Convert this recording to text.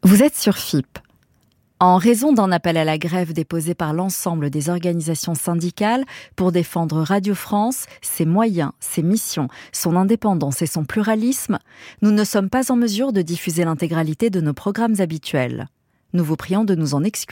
Vous êtes sur FIP. En raison d'un appel à la grève déposé par l'ensemble des organisations syndicales pour défendre Radio France, ses moyens, ses missions, son indépendance et son pluralisme, nous ne sommes pas en mesure de diffuser l'intégralité de nos programmes habituels. Nous vous prions de nous en excuser.